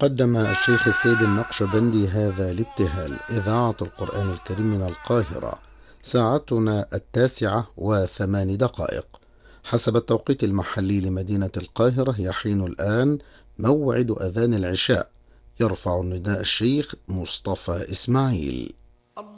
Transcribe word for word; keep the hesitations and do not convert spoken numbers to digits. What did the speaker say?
قدم الشيخ السيد النقشبندي هذا الابتهال. إذاعة القرآن الكريم من القاهرة. ساعتنا التاسعة وثمان دقائق حسب التوقيت المحلي لمدينة القاهرة. يحين الآن موعد أذان العشاء. يرفع النداء الشيخ مصطفى إسماعيل.